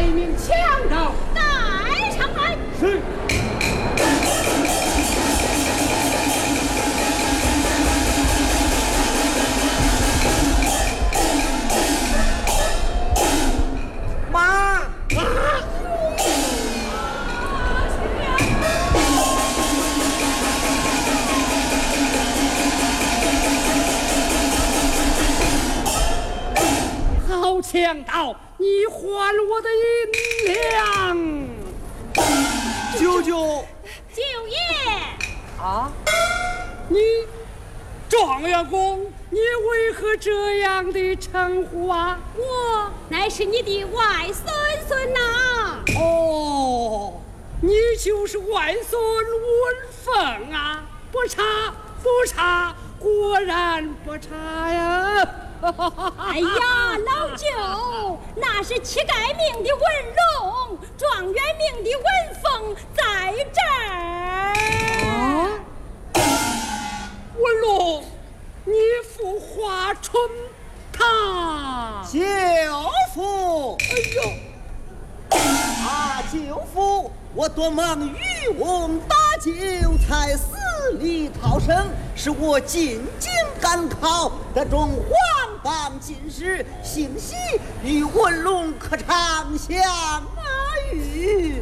一名强盗带上来。 是。 妈， 好强盗，你还我的银两！ 舅舅九爷， 啊， 你状元公，你为何这样的称呼啊？ 我乃是你的外孙孙呐。 哦，你就是外孙文凤啊！不差，不差，果然不差呀！ 哎呀，老九，那是乞丐命的文龙，状元命的文凤在这儿。 文龙，你父华春堂。 舅父， 哎呦， 啊，舅父，我多蒙渔翁搭救，才死里逃生，使我进京赶考，得中皇榜进士，幸喜与文龙可长相遇。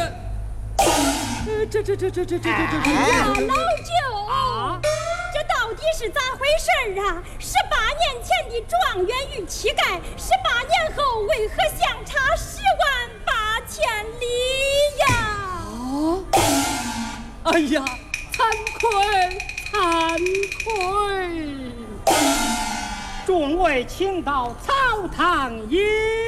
哎呀，老九， 啊这到底是咋回事啊？18年前的状元与乞丐，18年后为何相差108000里呀？ 哎呀，惭愧，惭愧！众位请到草堂饮。